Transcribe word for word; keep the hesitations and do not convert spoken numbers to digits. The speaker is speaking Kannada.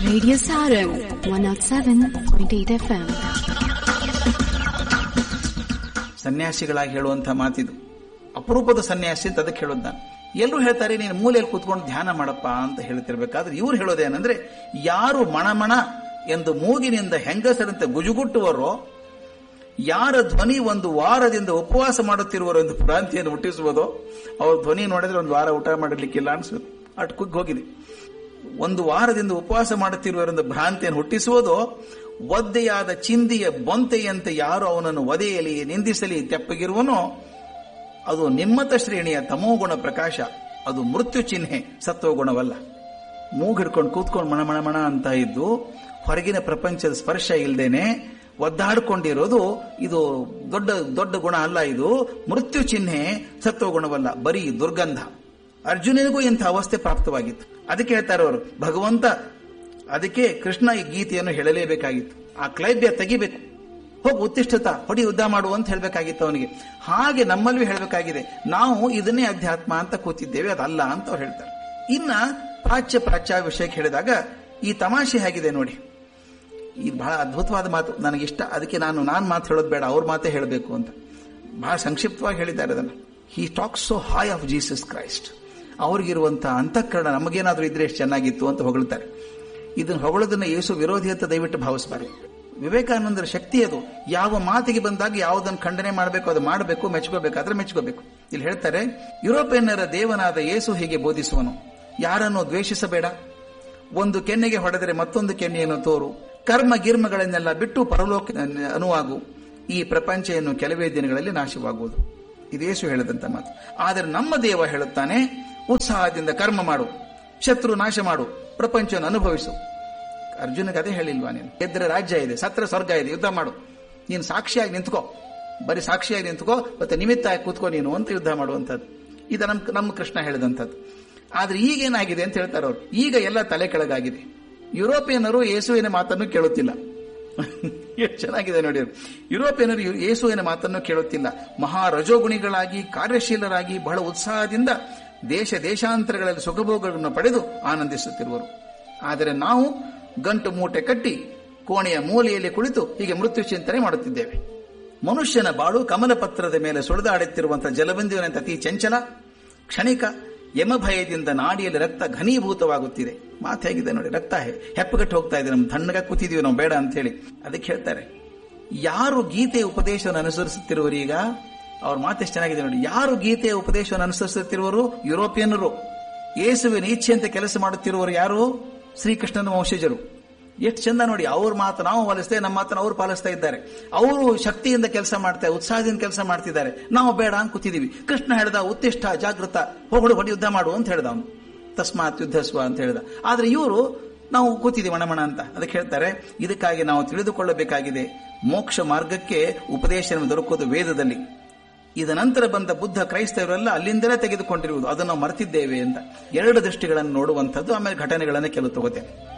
Radio Sarang one oh seven point eight F M. ಸನ್ಯಾಸಿಗಳಾಗಿ ಹೇಳುವಂತಹ ಮಾತಿದು, ಅಪರೂಪದ ಸನ್ಯಾಸಿ ಅಂತ ಅದಕ್ಕೆ ಹೇಳೋದು ನಾನು. ಎಲ್ಲರೂ ಹೇಳ್ತಾರೆ ನೀನು ಮೂಲೆಯಲ್ಲಿ ಕೂತ್ಕೊಂಡು ಧ್ಯಾನ ಮಾಡಪ್ಪ ಅಂತ ಹೇಳ್ತಿರ್ಬೇಕಾದ್ರೆ ಇವ್ರು ಹೇಳೋದೇನಂದ್ರೆ, ಯಾರು ಮಣಮಣ ಎಂದು ಮೂಗಿನಿಂದ ಹೆಂಗಸರಂತೆ ಗುಜುಗುಟ್ಟುವರೋ, ಯಾರ ಧ್ವನಿ ಒಂದು ವಾರದಿಂದ ಉಪವಾಸ ಮಾಡುತ್ತಿರುವರೋ ಎಂದು ಭ್ರಾಂತಿಯನ್ನು ಹುಟ್ಟಿಸುವುದೋ, ಅವ್ರ ಧ್ವನಿ ನೋಡಿದ್ರೆ ಒಂದು ವಾರ ಊಟ ಮಾಡಲಿಕ್ಕಿಲ್ಲ ಅನ್ಸುತ್ತೆ, ಅಟ್ ಕುಗ್ಗಿ ಹೋಗಿದೆ. ಒಂದು ವಾರದಿಂದ ಉಪವಾಸ ಮಾಡುತ್ತಿರುವರೆಂದು ಭ್ರಾಂತಿಯನ್ನು ಹುಟ್ಟಿಸುವುದೋ, ಒದ್ದೆಯಾದ ಚಿಂದಿಯ ಬೊಂತೆಯಂತೆ ಯಾರು ಅವನನ್ನು ಒದೆಯಲಿ ನಿಂದಿಸಲಿ ತೆಪ್ಪಗಿರುವನೋ, ಅದು ನಿಮ್ಮತ ಶ್ರೇಣಿಯ ತಮೋಗುಣ ಪ್ರಕಾಶ, ಅದು ಮೃತ್ಯು ಚಿಹ್ನೆ, ಸತ್ವಗುಣವಲ್ಲ. ಮೂಗಿಡ್ಕೊಂಡು ಕೂತ್ಕೊಂಡು ಮಣ ಮಣ ಮಣ ಅಂತ ಇದ್ದು ಹೊರಗಿನ ಪ್ರಪಂಚದ ಸ್ಪರ್ಶ ಇಲ್ದೇನೆ ಒದ್ದಾಡ್ಕೊಂಡಿರೋದು ಇದು ದೊಡ್ಡ ದೊಡ್ಡ ಗುಣ ಅಲ್ಲ, ಇದು ಮೃತ್ಯು ಚಿಹ್ನೆ, ಸತ್ವಗುಣವಲ್ಲ, ಬರೀ ದುರ್ಗಂಧ. ಅರ್ಜುನನಿಗೂ ಇಂಥ ಅವಸ್ಥೆ ಪ್ರಾಪ್ತವಾಗಿತ್ತು. ಅದಕ್ಕೆ ಹೇಳ್ತಾರೆ ಅವರು, ಭಗವಂತ ಅದಕ್ಕೆ ಕೃಷ್ಣ ಈ ಗೀತೆಯನ್ನು ಹೇಳಲೇಬೇಕಾಗಿತ್ತು. ಆ ಕ್ಲೈಬ್ಯ ತೆಗಿಬೇಕು, ಹೋಗಿ ಉತ್ತಿಷ್ಠತ ಹೊಡಿ ಯುದ್ಧ ಮಾಡು ಅಂತ ಹೇಳಬೇಕಾಗಿತ್ತು ಅವನಿಗೆ. ಹಾಗೆ ನಮ್ಮಲ್ಲಿ ಹೇಳಬೇಕಾಗಿದೆ, ನಾವು ಇದನ್ನೇ ಅಧ್ಯಾತ್ಮ ಅಂತ ಕೂತಿದ್ದೇವೆ, ಅದಲ್ಲ ಅಂತ ಅವ್ರು ಹೇಳ್ತಾರೆ. ಇನ್ನ ಪ್ರಾಚ್ಯ ಪ್ರಾಚ್ಯ ವಿಷಯಕ್ಕೆ ಹೇಳಿದಾಗ ಈ ತಮಾಷೆ ಹೇಗಿದೆ ನೋಡಿ, ಇದು ಬಹಳ ಅದ್ಭುತವಾದ ಮಾತು, ನನಗಿಷ್ಟ. ಅದಕ್ಕೆ ನಾನು ನಾನು ಮಾತು ಹೇಳೋದು ಬೇಡ, ಅವ್ರ ಮಾತೇ ಹೇಳಬೇಕು ಅಂತ ಬಹಳ ಸಂಕ್ಷಿಪ್ತವಾಗಿ ಹೇಳಿದ್ದಾರೆ ಅದನ್ನು. ಹಿ tax so high of Jesus Christ. ಅವ್ರಿಗಿರುವಂತಹ ಅಂತಃಕರಣ ನಮಗೇನಾದ್ರೂ ಇದ್ರೆ ಎಷ್ಟು ಚೆನ್ನಾಗಿತ್ತು ಅಂತ ಹೊಗಳ್ತಾರೆ. ಇದನ್ನು ಹೊಗಳೋದನ್ನ ಯೇಸು ವಿರೋಧಿ ಅಂತ ದಯವಿಟ್ಟು ಭಾವಿಸಬಾರದು. ವಿವೇಕಾನಂದರ ಶಕ್ತಿ ಅದು. ಯಾವ ಮಾತಿಗೆ ಬಂದಾಗ ಯಾವುದನ್ನು ಖಂಡನೆ ಮಾಡಬೇಕು ಅದು ಮಾಡಬೇಕು, ಮೆಚ್ಕೋಬೇಕಾದ್ರೆ ಮೆಚ್ಕೋಬೇಕು. ಇಲ್ಲಿ ಹೇಳ್ತಾರೆ, ಯುರೋಪಿಯನ್ನರ ದೇವನಾದ ಯೇಸು ಹೀಗೆ ಬೋಧಿಸುವನು, ಯಾರನ್ನು ದ್ವೇಷಿಸಬೇಡ, ಒಂದು ಕೆನ್ನೆಗೆ ಹೊಡೆದರೆ ಮತ್ತೊಂದು ಕೆನ್ನೆಯನ್ನು ತೋರು, ಕರ್ಮ ಗಿರ್ಮಗಳನ್ನೆಲ್ಲ ಬಿಟ್ಟು ಪರಲೋಕ ಅನುವಾಗು, ಈ ಪ್ರಪಂಚ ಇನ್ನು ಕೆಲವೇ ದಿನಗಳಲ್ಲಿ ನಾಶವಾಗುವುದು. ಇದು ಯೇಸು ಹೇಳಿದಂತ ಮಾತು. ಆದರೆ ನಮ್ಮ ದೇವ ಹೇಳುತ್ತಾನೆ, ಉತ್ಸಾಹದಿಂದ ಕರ್ಮ ಮಾಡು, ಶತ್ರು ನಾಶ ಮಾಡು, ಪ್ರಪಂಚವನ್ನು ಅನುಭವಿಸು. ಅರ್ಜುನಿಗೆ ಅದೇ ಹೇಳಿಲ್ವಾ ನೀನು? ಗೆದ್ದರೆ ರಾಜ್ಯ ಇದೆ, ಸತ್ರ ಸ್ವರ್ಗ ಇದೆ, ಯುದ್ಧ ಮಾಡು, ನೀನು ಸಾಕ್ಷಿಯಾಗಿ ನಿಂತ್ಕೋ, ಬರೀ ಸಾಕ್ಷಿಯಾಗಿ ನಿಂತ್ಕೋ, ಮತ್ತೆ ನಿಮಿತ್ತ ಆಗಿ ಕೂತ್ಕೋ ನೀನು ಅಂತ ಯುದ್ಧ ಮಾಡುವಂಥದ್ದು. ಇದು ನಮ್ ನಮ್ಮ ಕೃಷ್ಣ ಹೇಳಿದಂಥದ್ದು. ಆದ್ರೆ ಈಗೇನಾಗಿದೆ ಅಂತ ಹೇಳ್ತಾರೆ ಅವರು, ಈಗ ಎಲ್ಲ ತಲೆ ಕೆಳಗಾಗಿದೆ. ಯುರೋಪಿಯನ್ನರು ಯೇಸುವಿನ ಮಾತನ್ನು ಕೇಳುತ್ತಿಲ್ಲ. ಎಷ್ಟು ಚೆನ್ನಾಗಿದೆ ನೋಡಿ, ಯುರೋಪಿಯನ್ನರು ಯೇಸುವಿನ ಮಾತನ್ನು ಕೇಳುತ್ತಿಲ್ಲ. ಮಹಾರಜೋಗುಣಿಗಳಾಗಿ ಕಾರ್ಯಶೀಲರಾಗಿ ಬಹಳ ಉತ್ಸಾಹದಿಂದ ದೇಶ ದೇಶಾಂತರಗಳಲ್ಲಿ ಸುಖಭೋಗಗಳನ್ನು ಪಡೆದು ಆನಂದಿಸುತ್ತಿರುವರು. ಆದರೆ ನಾವು ಗಂಟು ಮೂಟೆ ಕಟ್ಟಿ ಕೋಣೆಯ ಮೂಲೆಯಲ್ಲಿ ಕುಳಿತು ಹೀಗೆ ಮೃತ್ಯು ಚಿಂತನೆ ಮಾಡುತ್ತಿದ್ದೇವೆ. ಮನುಷ್ಯನ ಬಾಳು ಕಮಲಪತ್ರದ ಮೇಲೆ ಸುಳಿದಾಡುತ್ತಿರುವಂತಹ ಜಲಬಿಂದುವಿನಂತೆ ಅತಿ ಚಂಚಲ, ಕ್ಷಣಿಕ, ಯಮಭಯದಿಂದ ನಾಡಿಯಲ್ಲಿ ರಕ್ತ ಘನೀಭೂತವಾಗುತ್ತಿದೆ. ಮಾತು ಹೇಗಿದೆ ನೋಡಿ, ರಕ್ತ ಹೆಪ್ಪಗಟ್ಟು ಹೋಗ್ತಾ ಇದೆ, ನಮ್ ತಣ್ಣಗ ಕೂತಿದೀವಿ ನಾವು ಬೇಡ ಅಂತ ಹೇಳಿ. ಅದಕ್ಕೆ ಹೇಳ್ತಾರೆ, ಯಾರು ಗೀತೆಯ ಉಪದೇಶವನ್ನು ಅನುಸರಿಸುತ್ತಿರುವರು, ಈಗ ಅವ್ರ ಮಾತೆಷ್ಟು ಚೆನ್ನಾಗಿದೆ ನೋಡಿ, ಯಾರು ಗೀತೆಯ ಉಪದೇಶವನ್ನು ಅನುಸರಿಸುತ್ತಿರುವರು? ಯುರೋಪಿಯನ್ನರು. ಯೇಸುವಿನ ಇಚ್ಛೆಯಂತೆ ಕೆಲಸ ಮಾಡುತ್ತಿರುವರು ಯಾರು? ಶ್ರೀಕೃಷ್ಣನ ವಂಶಜರು. ಎಷ್ಟು ಚಂದ ನೋಡಿ, ಅವ್ರ ಮಾತು ನಾವು ಪಾಲಿಸ್ತೇವೆ, ನಮ್ಮ ಮಾತನ್ನು ಅವ್ರು ಪಾಲಿಸ್ತಾ ಇದ್ದಾರೆ. ಅವರು ಶಕ್ತಿಯಿಂದ ಕೆಲಸ ಮಾಡ್ತಾರೆ, ಉತ್ಸಾಹದಿಂದ ಕೆಲಸ ಮಾಡ್ತಿದ್ದಾರೆ, ನಾವು ಬೇಡ ಅಂತ ಕೂತಿದೀವಿ. ಕೃಷ್ಣ ಹೇಳ್ದ, ಉತ್ತಿಷ್ಠ ಜಾಗೃತ, ಹೋಗಡು ಹೊಡಿ ಯುದ್ಧ ಮಾಡು ಅಂತ ಹೇಳ್ದ ಅವನು, ತಸ್ಮಾತ್ ಯುದ್ಧಸ್ವ ಅಂತ ಹೇಳ್ದ. ಆದ್ರೆ ಇವರು ನಾವು ಕೂತಿದ್ದೀವಿ ಮಣಮಣ ಅಂತ. ಅದಕ್ಕೆ ಹೇಳ್ತಾರೆ, ಇದಕ್ಕಾಗಿ ನಾವು ತಿಳಿದುಕೊಳ್ಳಬೇಕಾಗಿದೆ, ಮೋಕ್ಷ ಮಾರ್ಗಕ್ಕೆ ಉಪದೇಶ ದೊರಕುವುದು ವೇದದಲ್ಲಿ. ಇದ ನಂತರ ಬಂದ ಬುದ್ಧ ಕ್ರೈಸ್ತವರೆಲ್ಲ ಅಲ್ಲಿಂದಲೇ ತೆಗೆದುಕೊಂಡಿರುವುದು, ಅದನ್ನು ನಾವು ಮರೆತಿದ್ದೇವೆ ಅಂತ. ಎರಡು ದೃಷ್ಟಿಗಳನ್ನು ನೋಡುವಂಥದ್ದು, ಆಮೇಲೆ ಘಟನೆಗಳನ್ನು ಕೆಲವು ತಗೋತೇವೆ.